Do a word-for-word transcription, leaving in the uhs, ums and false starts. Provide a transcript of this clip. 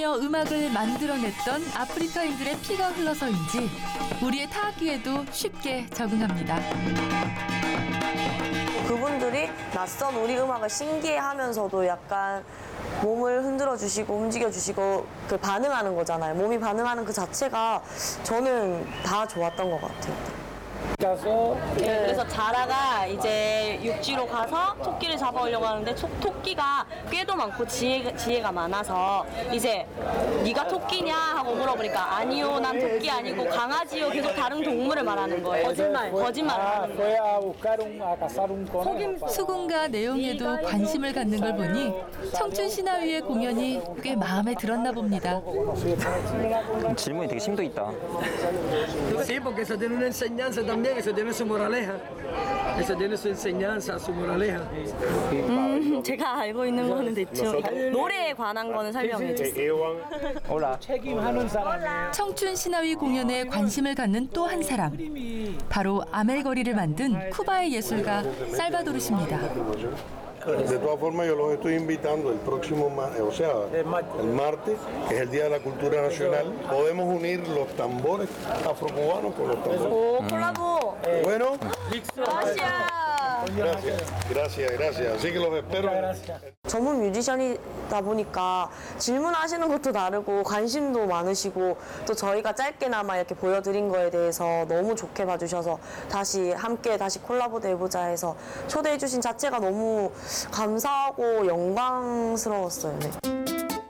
살며 음악을 만들어냈던 아프리카인들의 피가 흘러서인지 우리의 타악기에도 쉽게 적응합니다. 그분들이 낯선 우리 음악을 신기해하면서도 약간 몸을 흔들어 주시고 움직여 주시고 그 반응하는 거잖아요. 몸이 반응하는 그 자체가 저는 다 좋았던 것 같아요. 네, 그래서 자라가 이제 육지로 가서 토끼를 잡아오려고 하는데 초, 토끼가 꾀도 많고 지혜, 지혜가 많아서 이제 네가 토끼냐 하고 물어보니까 아니요 난 토끼 아니고 강아지요 계속 다른 동물을 말하는 거예요. 거짓말 거짓말을 하는 거예요. 수군가 내용에도 관심을 갖는 걸 보니 청춘 신화위의 공연이 꽤 마음에 들었나 봅니다. 질문이 되게 심도 있다. Sí, porque eso tiene una enseñanza también, eso tiene su moraleja. Eso tiene su enseñanza, su moraleja. 음, 제가 알고 있는 거는 대충 노래에 관한 거는 설명해 주세요. 올라. 책임하는 사람이에요. 청춘 신화위 공연에 관심을 갖는 또 한 사람. 바로 아멜거리를 만든 쿠바의 예술가 살바도르 씨입니다. De todas formas, yo los estoy invitando el próximo, ma- o sea, el martes, que es el Día de la Cultura Nacional. Podemos unir los tambores afrocubanos con los tambores. 오 콜라보. Bueno, 러시아. gracias, gracias, gracias. Así que los espero. 전문 뮤지션이다 보니까 질문하시는 것도 다르고 관심도 많으시고 또 저희가 짧게나마 이렇게 보여드린 거에 대해서 너무 좋게 봐주셔서 다시 함께 다시 콜라보도 해보자 해서 초대해 주신 자체가 너무 감사하고 영광스러웠어요. 네.